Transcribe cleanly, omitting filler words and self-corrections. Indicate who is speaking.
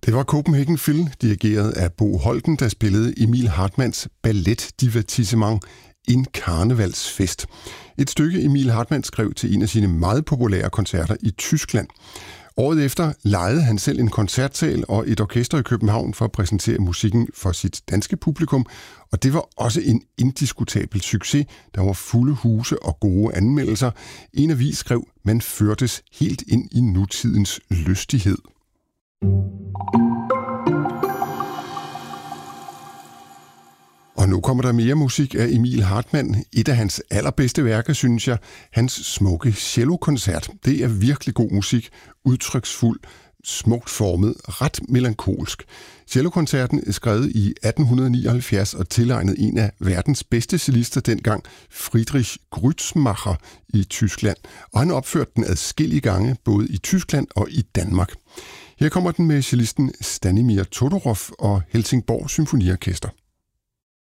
Speaker 1: Det var Copenhagen Phil, dirigeret af Bo Holten, der spillede Emil Hartmanns balletdivertissement En karnevalsfest. Et stykke Emil Hartmann skrev til en af sine meget populære koncerter i Tyskland. Året efter lejede han selv en koncertsal og et orkester i København for at præsentere musikken for sit danske publikum, og det var også en indiskutabel succes. Der var fulde huse og gode anmeldelser. En avis skrev, man førtes helt ind i nutidens lystighed. Og nu kommer der mere musik af Emil Hartmann. Et af hans allerbedste værker, synes jeg, hans smukke cellokoncert. Det er virkelig god musik, udtryksfuld, smukt formet, ret melankolsk. Cellokoncerten er skrevet i 1879 og tilegnet en af verdens bedste cellister dengang, Friedrich Grützmacher i Tyskland. Og han opførte den adskillige gange, både i Tyskland og i Danmark. Her kommer den med cellisten Stanimir Todorov og Helsingborg Symfoniorkester.